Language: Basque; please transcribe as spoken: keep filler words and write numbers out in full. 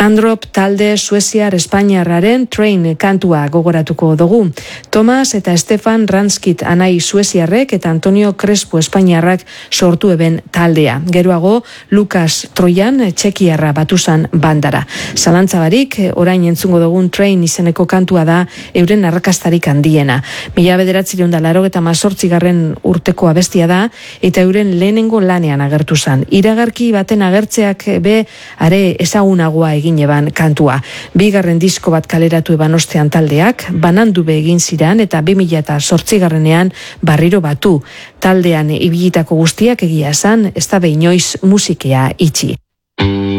Androp talde Sueziar Espainiarraren Train kantua gogoratuko dugu. Tomas eta Stefan Ranskit anai Sueziarrek eta Antonio Crespo Espainiarrak sortu eben taldea. Geroago Lukas Troian Txekiarra batuzan bandara. Zalantzabarik, orain entzungo dugun Train izeneko kantua da euren arrakastarik handiena. Mila bederatzireun da larogeta mazortzigarren urteko abestia da eta euren lehenengo lanean agertu zan. Iragarki baten agertzeak be are ezagunagoa egin eban kantua. Bigarren disko bat kaleratu eban ostean taldeak, banandu be egin ziran eta bi mila zortzigarrenean barriro batu. Taldean ibilitako guztiak egia esan, ez da be inoiz musikea itxi.